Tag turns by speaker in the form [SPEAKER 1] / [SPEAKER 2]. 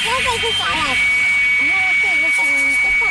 [SPEAKER 1] sounds like this. I like. I'm not okay with it.